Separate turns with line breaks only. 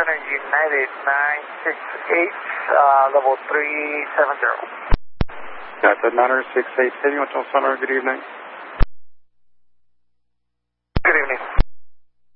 Center United 968, level 370.
Got the 968 Samuel Center, good evening.